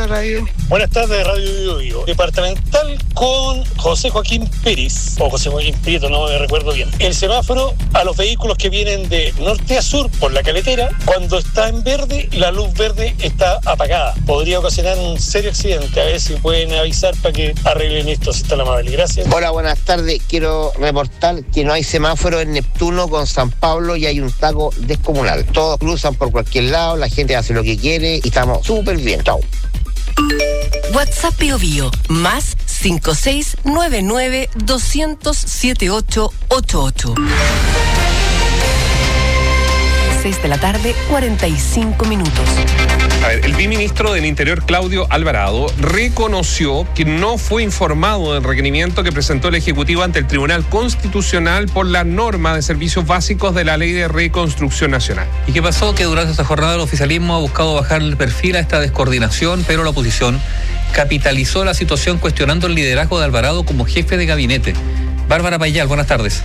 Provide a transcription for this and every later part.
radio. Buenas tardes, Radio Bio Bio. Departamental con José Joaquín Pérez, o José Joaquín Prieto, no me recuerdo bien. El semáforo a los vehículos que vienen de norte a sur por la carretera, cuando está en verde, la luz verde está apagada. Podría ocasionar un serio accidente. A ver si pueden avisar para que arreglen esto, si están amables. Gracias. Hola, buenas tardes. Quiero reportar que no hay semáforo en Neptuno con San Pablo y hay un taco descomunal. Todos cruzan por cualquier lado, la gente hace lo que quiere y estamos súper bien. Chao. WhatsApp Bio Bio, más 5699-200-7888. 6 de la tarde, 45 minutos. A ver, el viceministro del Interior, Claudio Alvarado, reconoció que no fue informado del requerimiento que presentó el Ejecutivo ante el Tribunal Constitucional por la norma de servicios básicos de la Ley de Reconstrucción Nacional. ¿Y qué pasó? Que durante esta jornada el oficialismo ha buscado bajar el perfil a esta descoordinación, pero la oposición capitalizó la situación cuestionando el liderazgo de Alvarado como jefe de gabinete. Bárbara Payal, buenas tardes.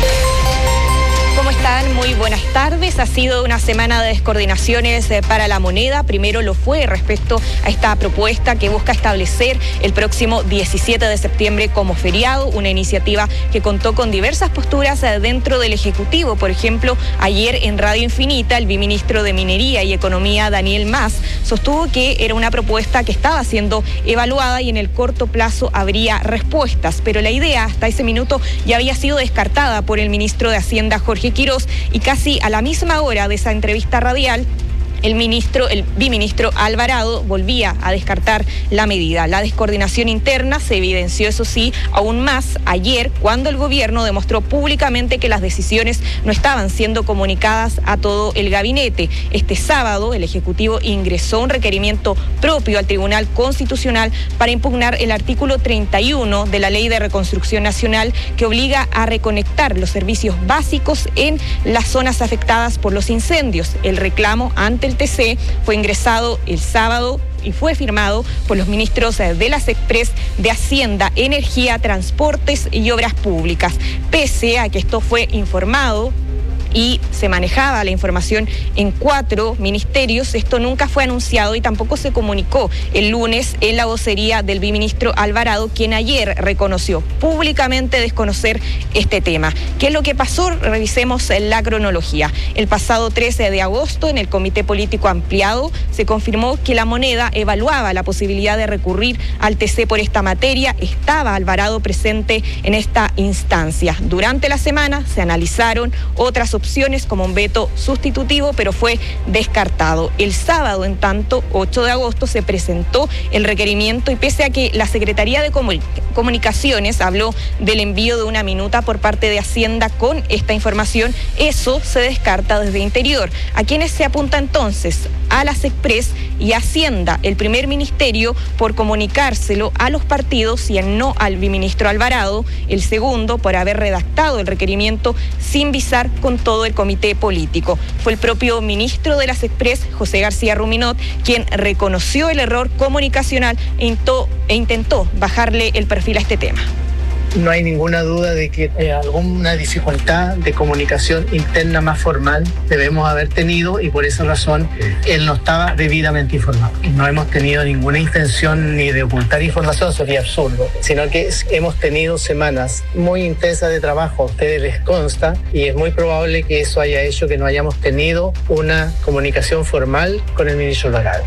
¿Cómo están? Muy buenas tardes. Ha sido una semana de descoordinaciones para la moneda. Primero lo fue respecto a esta propuesta que busca establecer el próximo 17 de septiembre como feriado, una iniciativa que contó con diversas posturas dentro del Ejecutivo. Por ejemplo, ayer en Radio Infinita, el viceministro de Minería y Economía, Daniel Mas, sostuvo que era una propuesta que estaba siendo evaluada y en el corto plazo habría respuestas. Pero la idea hasta ese minuto ya había sido descartada por el ministro de Hacienda, Jorge Quirós, y casi a la misma hora de esa entrevista radial, el viceministro Alvarado volvía a descartar la medida. La descoordinación interna se evidenció, eso sí, aún más ayer, cuando el gobierno demostró públicamente que las decisiones no estaban siendo comunicadas a todo el gabinete. Este sábado, el Ejecutivo ingresó un requerimiento propio al Tribunal Constitucional para impugnar el artículo 31 de la Ley de Reconstrucción Nacional, que obliga a reconectar los servicios básicos en las zonas afectadas por los incendios. El reclamo ante el TC fue ingresado el sábado y fue firmado por los ministros de las Express, de Hacienda, Energía, Transportes y Obras Públicas. Pese a que esto fue informado y se manejaba la información en 4 ministerios, esto nunca fue anunciado y tampoco se comunicó el lunes en la vocería del viceministro Alvarado, quien ayer reconoció públicamente desconocer este tema. ¿Qué es lo que pasó? Revisemos la cronología. El pasado 13 de agosto, en el Comité Político Ampliado, se confirmó que la moneda evaluaba la posibilidad de recurrir al TC por esta materia. Estaba Alvarado presente en esta instancia. Durante la semana se analizaron otras opciones como un veto sustitutivo, pero fue descartado. El sábado, en tanto, 8 de agosto, se presentó el requerimiento y pese a que la Secretaría de Comunicaciones habló del envío de una minuta por parte de Hacienda con esta información, eso se descarta desde Interior. ¿A quiénes se apunta entonces? A las Express y Hacienda, el primer ministerio por comunicárselo a los partidos y no al viceministro Alvarado, el segundo por haber redactado el requerimiento sin visar con todo el comité político. Fue el propio ministro de las Express, José García Ruminot, quien reconoció el error comunicacional e intentó bajarle el perfil a este tema. No hay ninguna duda de que alguna dificultad de comunicación interna más formal debemos haber tenido y por esa razón él no estaba debidamente informado. No hemos tenido ninguna intención ni de ocultar información, sería absurdo, sino que hemos tenido semanas muy intensas de trabajo, a ustedes les consta, y es muy probable que eso haya hecho que no hayamos tenido una comunicación formal con el ministro Alvarado.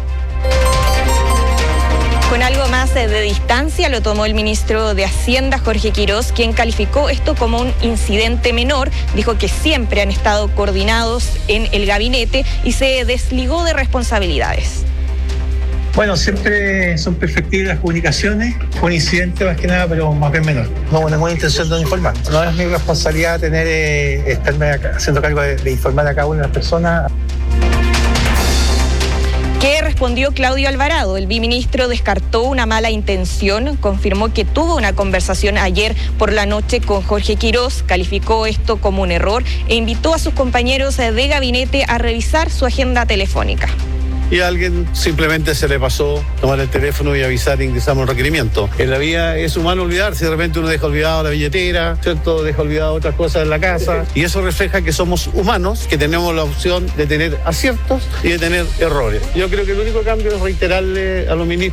Con algo más de distancia lo tomó el ministro de Hacienda, Jorge Quirós, quien calificó esto como un incidente menor. Dijo que siempre han estado coordinados en el gabinete y se desligó de responsabilidades. Bueno, siempre son perfectibles las comunicaciones. Fue un incidente más que nada, pero más bien menor. No hubo ninguna intención de no informar. No es mi responsabilidad estarme haciendo cargo de informar a cada una de las personas. ¿Qué respondió Claudio Alvarado? El viceministro descartó una mala intención, confirmó que tuvo una conversación ayer por la noche con Jorge Quirós, calificó esto como un error e invitó a sus compañeros de gabinete a revisar su agenda telefónica. Y a alguien simplemente se le pasó tomar el teléfono y avisar e ingresamos un requerimiento. En la vida es humano olvidarse, de repente uno deja olvidado la billetera, ¿cierto? Deja olvidado otras cosas en la casa y eso refleja que somos humanos, que tenemos la opción de tener aciertos y de tener errores. Yo creo que el único cambio es reiterarle a los ministros